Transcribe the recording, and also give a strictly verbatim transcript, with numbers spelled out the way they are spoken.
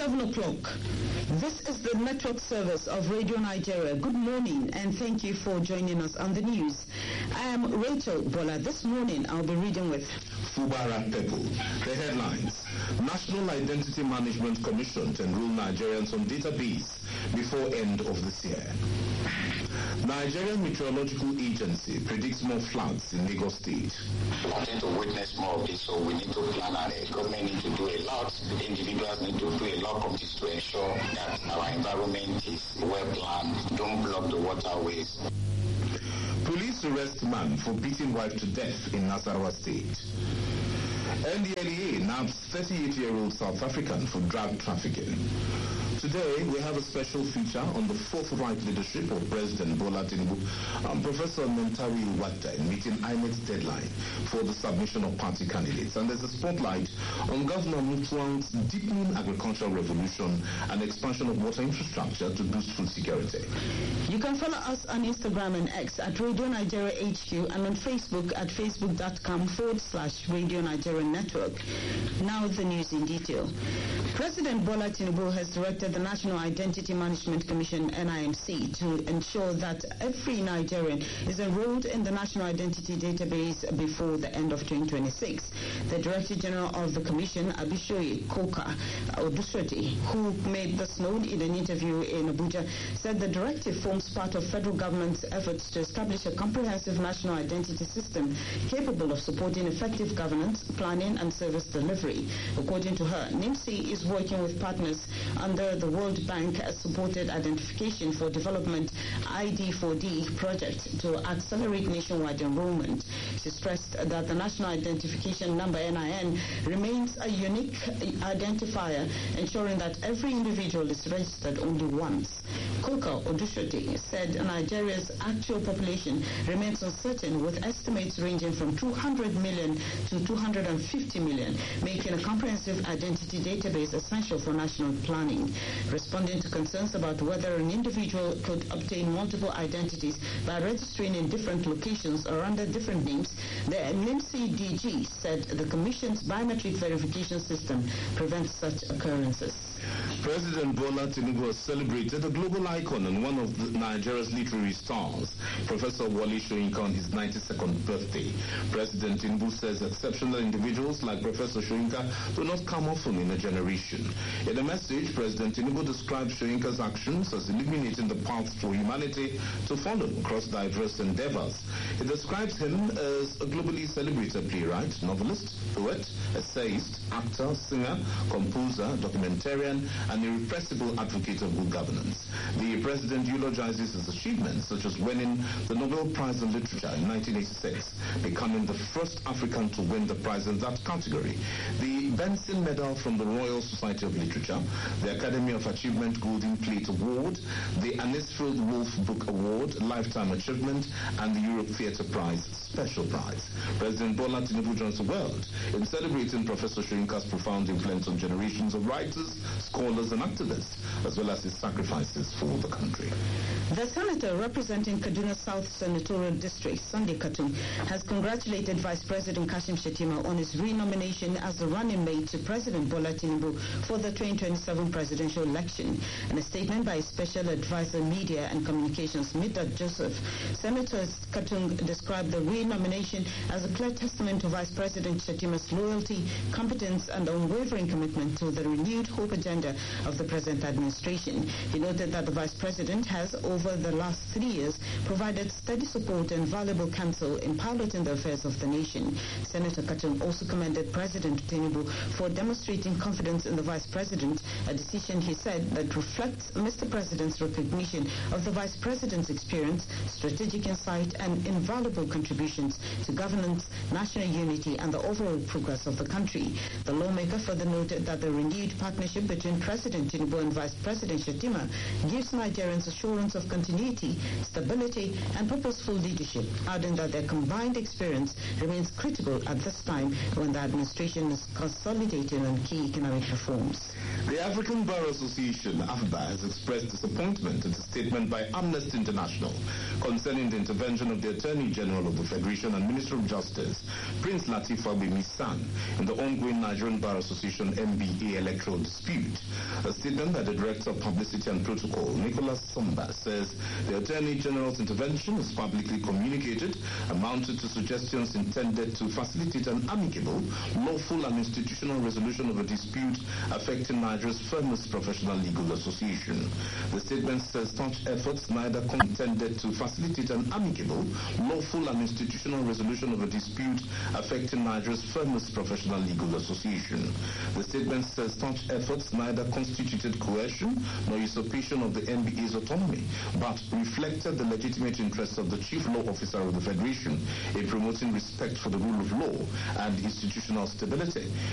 seven o'clock. This is the network service of Radio Nigeria. Good morning and thank you for joining us on the news. I am Rachel Bola. This morning I'll be reading with Fubara Pepo. The headlines: National Identity Management Commission to enroll Nigerians on database before end of this year. Nigerian Meteorological Agency predicts more floods in Lagos State. We continue to witness more of this, so we need to plan and the government need to do a lot. The individuals need to do a lot committees to ensure that our environment is well planned, don't block the waterways. Police arrest man for beating wife to death in Nasarawa State. N D L E A nabs thirty-eight-year-old South African for drug trafficking. Today, we have a special feature on the forthright leadership of President Bola Tinubu and Professor Mentawi Wadda in meeting I N E C's deadline for the submission of party candidates. And there's a spotlight on Governor Mutuang's deepening agricultural revolution and expansion of water infrastructure to boost food security. You can follow us on Instagram and X at Radio Nigeria H Q and on Facebook at facebook.com forward slash Radio Nigeria Network. Now the news in detail. President Bola Tinubu has directed the National Identity Management Commission, N I M C, to ensure that every Nigerian is enrolled in the National Identity Database before the end of twenty twenty-six. The Director General of the Commission, Abishoyi Koka Oduswati, who made this known in an interview in Abuja, said the directive forms part of federal government's efforts to establish a comprehensive national identity system capable of supporting effective governance, planning, and service delivery. According to her, N I M C is working with partners under the World Bank supported Identification for Development I D four D project to accelerate nationwide enrollment. She stressed that the National Identification Number N I N remains a unique identifier, ensuring that every individual is registered only once. Koka Odushote said Nigeria's actual population remains uncertain, with estimates ranging from two hundred million to two hundred fifty million, making a comprehensive identity database essential for national planning. Responding to concerns about whether an individual could obtain multiple identities by registering in different locations or under different names, the N I M C D G said the Commission's biometric verification system prevents such occurrences. President Bola Tinubu has celebrated a global icon and one of the Nigeria's literary stars, Professor Wole Soyinka, on his ninety-second birthday. President Tinubu says exceptional individuals like Professor Soyinka do not come often in a generation. In a message, President Tinubu described Soyinka's actions as illuminating the path for humanity to follow across diverse endeavors. He describes him as a globally celebrated playwright, novelist, poet, essayist, actor, singer, composer, documentarian, and irrepressible advocate of good governance. The president eulogizes his achievements, such as winning the Nobel Prize in Literature in nineteen eighty-six, becoming the first African to win the prize in that category, the Benson Medal from the Royal Society of Literature, the Academy of Achievement Golden Plate Award, the Anisfield Wolf Book Award, Lifetime Achievement, and the Europe Theatre Prize Special Prize. President Bola Tinubu joins the world in celebrating Professor Soyinka's profound influence on generations of writers, scholars, and activists, as well as his sacrifices for the country. The senator representing Kaduna South Senatorial District, Sunday Katum, has congratulated Vice President Kashim Shettima on his renomination as the running mate to President Bola Tinubu for the twenty twenty-seven presidential election. In a statement by Special Advisor Media and Communications, Middat Joseph, Senator Katum described the renomination as a clear testament to Vice President Shettima's loyalty, competence, and unwavering commitment to the renewed hope agenda of the present administration. He noted that the Vice President has, over the last three years, provided steady support and valuable counsel in piloting the affairs of the nation. Senator Katum also commended President Tinubu for demonstrating confidence in the Vice President, a decision he said that reflects Mister President's recognition of the Vice President's experience, strategic insight, and invaluable contributions to governance, national unity, and the overall progress of the country. The lawmaker further noted that the renewed partnership between President Tinubu and Vice President Shettima gives Nigerians assurance of continuity, stability, and purposeful leadership, adding that their combined experience remains critical at this time when the administration is consolidating on key economic reforms. The African Bar Association, A F B A, has expressed disappointment in a statement by Amnesty International concerning the intervention of the Attorney General of the Federation and Minister of Justice, Prince Lateef Fagbemi San, in the ongoing Nigerian Bar Association N B A electoral dispute. A statement by the Director of Publicity and Protocol, Nicholas Somba, says the Attorney General's intervention is publicly communicated, amounted to suggestions intended to facilitate an amicable, lawful and institutional resolution of a dispute affecting Nigeria's firmest professional legal association. The statement says such efforts neither intended to facilitate an amicable, lawful and institutional resolution of a dispute affecting Nigeria's firmest professional legal association. The statement says such efforts neither constituted coercion nor usurpation of the N B A's autonomy, but reflected the legitimate interests of the Chief Law Officer of the Federation in promoting respect for the rule of law and institutional stability.